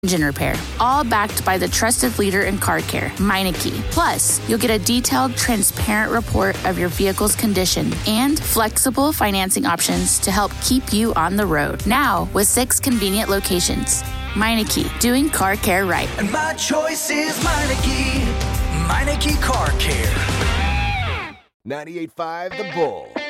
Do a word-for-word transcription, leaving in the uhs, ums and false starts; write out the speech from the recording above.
engine repair, all backed by the trusted leader in car care, Meineke. Plus, you'll get a detailed, transparent report of your vehicle's condition and flexible financing options to help keep you on the road. Now, with six convenient locations. Meineke, doing car care right. And my choice is Meineke. Meineke Car Care. ninety-eight point five The Bull.